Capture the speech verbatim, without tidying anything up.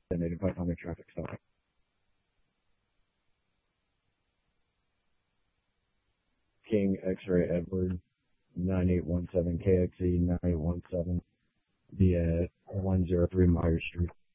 eighty-five hundred traffic stop. King X-Ray Edward, nine eight one seven K X E nine eight one seven, the uh, one oh three Myers Street.